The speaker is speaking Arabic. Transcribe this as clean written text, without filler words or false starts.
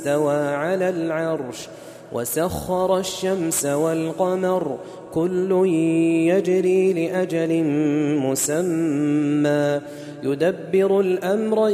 استوى على العرش وسخر الشمس والقمر كل يجري لأجل مسمى يدبر الأمر